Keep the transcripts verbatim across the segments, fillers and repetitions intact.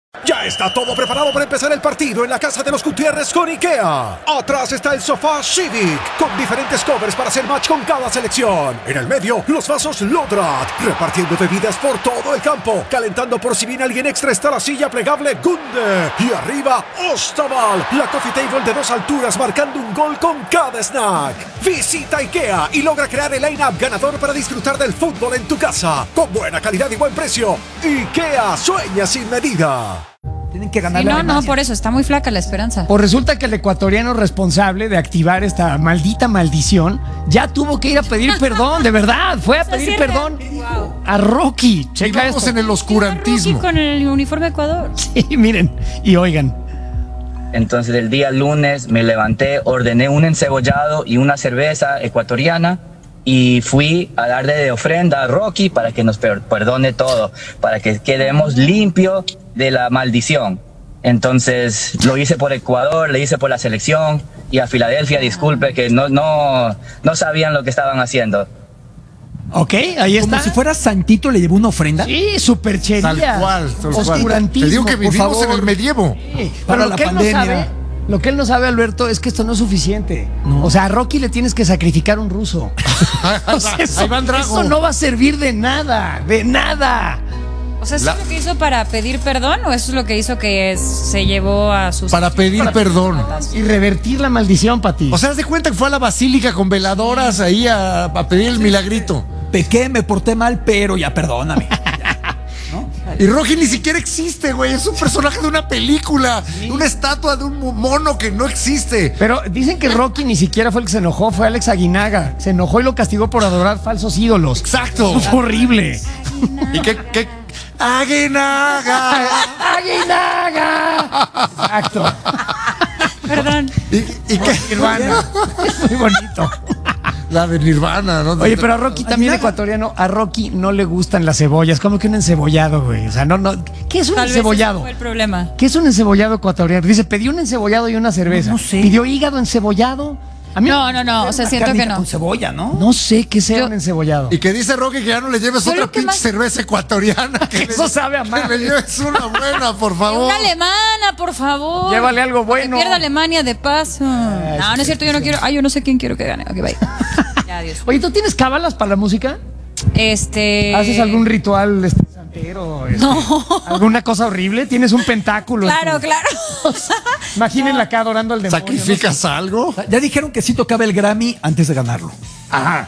Ya está todo preparado para empezar el partido en la casa de los Gutiérrez con IKEA. Atrás está el sofá Civic, con diferentes covers para hacer match con cada selección. En el medio, los vasos Lodrat, repartiendo bebidas por todo el campo. Calentando por si viene alguien extra está la silla plegable Gunde. Y arriba, Ostaval, la coffee table de dos alturas marcando un gol con cada snack. Visita IKEA y logra crear el line-up ganador para disfrutar del fútbol en tu casa. Con buena calidad y buen precio. IKEA sueña sin medida. Tienen que ganar sí, la no, ganancia. no, por eso está muy flaca la esperanza. Pues resulta que el ecuatoriano responsable de activar esta maldita maldición ya tuvo que ir a pedir perdón, de verdad. Fue a pedir perdón wow. a Rocky. Checa Vivamos esto. en el oscurantismo. Rocky con el uniforme de Ecuador. Sí, miren, y oigan. Entonces el día lunes me levanté, ordené un encebollado y una cerveza ecuatoriana y fui a darle de ofrenda a Rocky para que nos perdone todo, para que quedemos limpios de la maldición. Entonces lo hice por Ecuador, le hice por la selección y a Filadelfia, disculpe que no, no, no sabían lo que estaban haciendo. Ok, ahí está. Como si fuera santito, le llevó una ofrenda. Sí, superchería. Tal cual, tal cual. Oscurantismo. Te digo que vivimos por favor. en el medievo. Sí, Para pero la lo que él no pandemia. sabe, lo que él no sabe, Alberto, es que esto no es suficiente. No. O sea, a Rocky le tienes que sacrificar un ruso. O sea, eso, Ahí van Drago. eso no va a servir de nada, de nada. O sea, ¿eso La- es lo que hizo para pedir perdón o eso es lo que hizo que es- se llevó a sus... Para pedir perdón. Y revertir la maldición, Pati. O sea, haz de cuenta que fue a la basílica con veladoras ahí a, a pedir el milagrito. Pequé, me porté mal, pero ya perdóname. Y Rocky ni siquiera existe, güey. Es un personaje de una película. Una estatua de un mono que no existe. Pero dicen que Rocky ni siquiera fue el que se enojó, fue Alex Aguinaga. Se enojó y lo castigó por adorar falsos ídolos. Exacto. Fue horrible. ¿Y qué? qué? ¡Aguinaga! ¡Aguinaga! Exacto. Perdón. ¿Y, y qué? Nirvana. Es muy bonito. La de Nirvana, ¿no? Oye, pero a Rocky también ecuatoriano, a Rocky no le gustan las cebollas, como que un encebollado, güey. O sea, no, no. ¿Qué es un Tal vez ese encebollado? fue el problema. ¿Qué es un encebollado ecuatoriano? Dice, pedí un encebollado y una cerveza. No, no sé. ¿Pidió hígado encebollado? A mí No, no, no, o sea, siento que Carnita no. con cebolla, ¿no? no sé qué sea Yo- un encebollado. Y que dice Rocky que ya no le lleves Yo otra lo que pinche más- cerveza ecuatoriana. Que Eso le- sabe a Que madre. le lleves una buena, por favor. Una alemana, por favor. Llévale algo bueno. Que pierda Alemania de paso. No, no es cierto, yo no quiero. Ay, yo no sé quién quiero que gane. Ok, bye. Ya, adiós. Oye, ¿tú tienes cábalas para la música? Este. ¿Haces algún ritual este, santero? Este, No. ¿Alguna cosa horrible? ¿Tienes un pentáculo? en Claro, tu- claro. Imagínenla acá adorando al demonio. ¿Sacrificas algo? Ya dijeron que sí tocaba el Grammy antes de ganarlo. Ajá.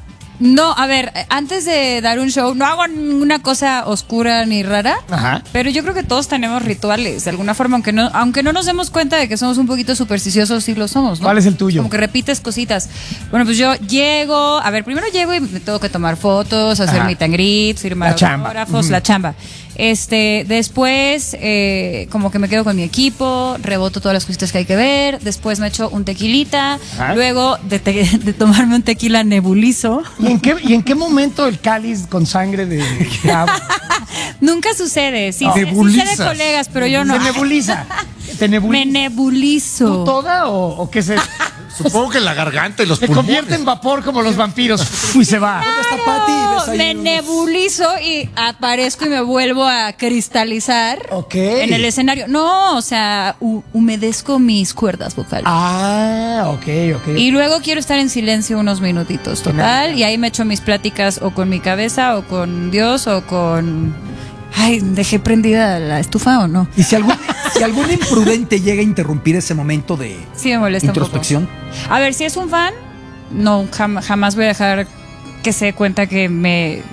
No, a ver, antes de dar un show, no hago ninguna cosa oscura ni rara. Ajá. Pero yo creo que todos tenemos rituales, de alguna forma, aunque no, aunque no nos demos cuenta de que somos un poquito supersticiosos, sí lo somos, ¿no? ¿Cuál es el tuyo? Como que repites cositas. Bueno, pues yo llego, a ver, primero llego y me tengo que tomar fotos, hacer Ajá. mi and greet, firmar La chamba. autógrafos, Ujú. la chamba. Este, después, eh, como que me quedo con mi equipo, reboto todas las cositas que hay que ver, después me echo un tequilita, Ajá. luego de, te- de tomarme un tequila nebulizo. ¿Y en qué, y en qué momento el cáliz con sangre de agua Nunca sucede, sí, sí, sí sé Nebulizas. de colegas, pero yo no. se nebuliza? ¿Te Me nebuliza? nebulizo. ¿Tú toda o, o qué se, Supongo que la garganta y los se pulmones. convierte en vapor como los vampiros y se va? ¿Dónde está Pati? Ves ahí Me unos- nebulizo y aparezco y me vuelvo a cristalizar Ok. en el escenario. No, o sea, hu- humedezco mis cuerdas vocales. Ah, ok, ok. Y luego quiero estar en silencio unos minutitos, total. Y ahí me echo mis pláticas o con mi cabeza o con Dios o con... Ay, dejé prendida la estufa o no. Y si algún, si algún imprudente llega a interrumpir ese momento de Sí me molesta un poco. introspección. A ver, si es un fan, no, jam- jamás voy a dejar que se dé cuenta que me,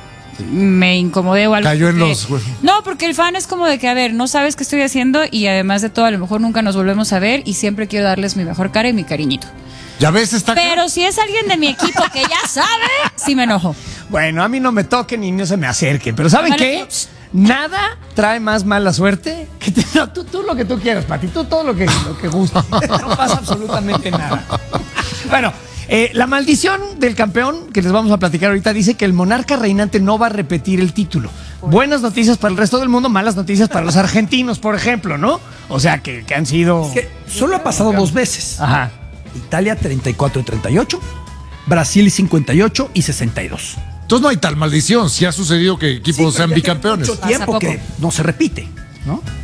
me incomodé o algo. Cayó en porque- los- No, porque el fan es como de que, a ver, no sabes qué estoy haciendo y además de todo, a lo mejor nunca nos volvemos a ver y siempre quiero darles mi mejor cara y mi cariñito. Ya ves, está acá. Pero si es alguien de mi equipo que ya sabe, sí me enojo. Bueno, a mí no me toquen y no se me acerquen. Pero ¿saben Vale, qué? pues. Nada trae más mala suerte que te- no, tú, tú lo que tú quieras, Pati. Tú todo lo que, lo que gustes. No pasa absolutamente nada. Bueno, eh, la maldición del campeón que les vamos a platicar ahorita dice que el monarca reinante no va a repetir el título. Buenas noticias para el resto del mundo, malas noticias para los argentinos, por ejemplo, ¿no? O sea, que, que han sido... Es que solo ha pasado dos veces. Ajá. Italia treinta y cuatro y treinta y ocho, Brasil cincuenta y ocho y sesenta y dos. Entonces no hay tal maldición. Si ha sucedido que equipos Sí, sean pero ya tiene bicampeones. mucho tiempo Pasa que poco. no se repite, ¿no?